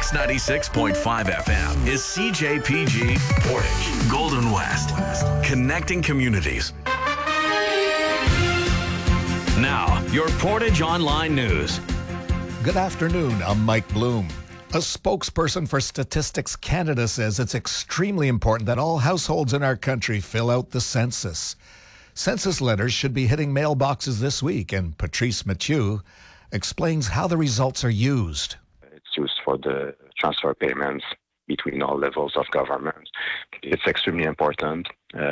Mix 96.5 FM is CJPG Portage, Golden West, connecting communities. Now, your Portage Online News. Good afternoon, I'm Mike Bloom. A spokesperson for Statistics Canada says it's extremely important that all households in our country fill out the census. Census letters should be hitting mailboxes this week, and Patrice Mathieu explains how the results are used. It's used for the transfer payments between all levels of government. It's extremely important,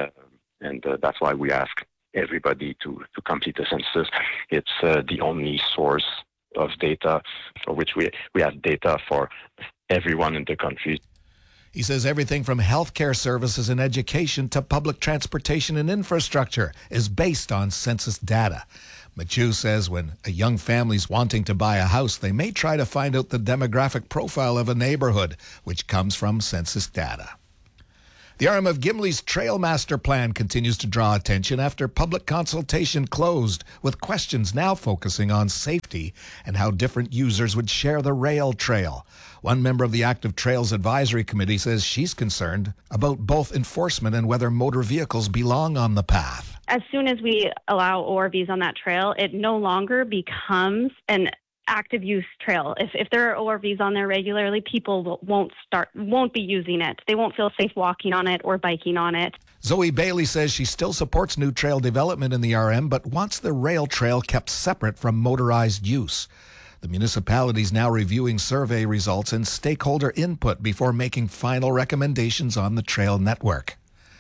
and that's why we ask everybody to complete the census. It's the only source of data for which we have data for everyone in the country. He says everything from healthcare services and education to public transportation and infrastructure is based on census data. Mathieu says when a young family's wanting to buy a house, they may try to find out the demographic profile of a neighborhood, which comes from census data. The arm of Gimli's Trail Master Plan continues to draw attention after public consultation closed, with questions now focusing on safety and how different users would share the rail trail. One member of the Active Trails Advisory Committee says she's concerned about both enforcement and whether motor vehicles belong on the path. As soon as we allow ORVs on that trail, it no longer becomes an active use trail. If there are ORVs on there regularly, people won't be using it. They won't feel safe walking on it or biking on it. Zoe Bailey says she still supports new trail development in the RM, but wants the rail trail kept separate from motorized use. The municipality is now reviewing survey results and stakeholder input before making final recommendations on the trail network.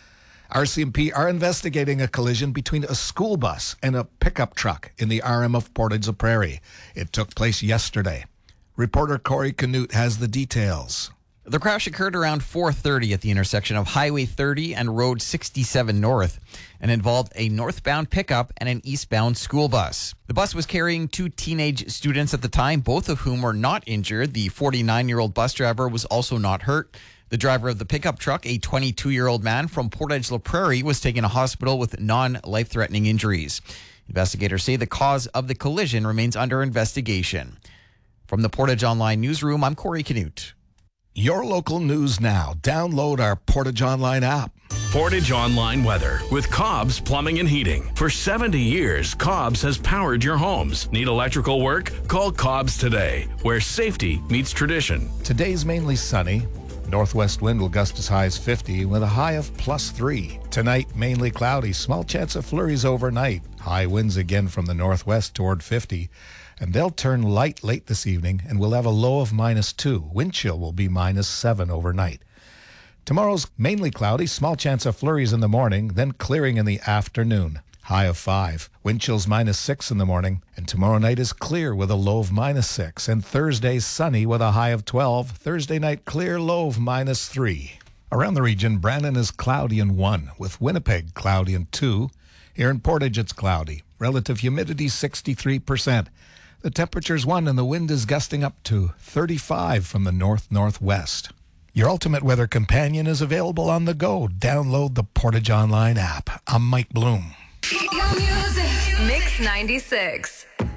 RCMP are investigating a collision between a school bus and a pickup truck in the RM of Portage-la-Prairie. It took place yesterday. Reporter Corey Canute has the details. The crash occurred around 4:30 at the intersection of Highway 30 and Road 67 North and involved a northbound pickup and an eastbound school bus. The bus was carrying two teenage students at the time, both of whom were not injured. The 49-year-old bus driver was also not hurt. The driver of the pickup truck, a 22-year-old man from Portage-la-Prairie, was taken to hospital with non-life-threatening injuries. Investigators say the cause of the collision remains under investigation. From the Portage Online newsroom, I'm Corey Canute. Your local news now. Download our Portage Online app. Portage Online weather with Cobb's Plumbing and Heating. For 70 years, Cobb's has powered your homes. Need electrical work? Call Cobb's today, where safety meets tradition. Today's mainly sunny. Northwest wind will gust as high as 50 with a high of +3. Tonight, mainly cloudy. Small chance of flurries overnight. High winds again from the northwest toward 50. And they'll turn light late this evening and we'll have a low of -2. Wind chill will be -7 overnight. Tomorrow's mainly cloudy. Small chance of flurries in the morning, then clearing in the afternoon. High of 5. Wind chills -6 in the morning. And tomorrow night is clear with a low of -6. And Thursday's sunny with a high of 12. Thursday night clear, low of -3. Around the region, Brandon is cloudy and 1, with Winnipeg cloudy and 2. Here in Portage, it's cloudy. Relative humidity 63%. The temperature's 1 and the wind is gusting up to 35 from the north-northwest. Your ultimate weather companion is available on the go. Download the Portage Online app. I'm Mike Bloom. Your music. Mix 96.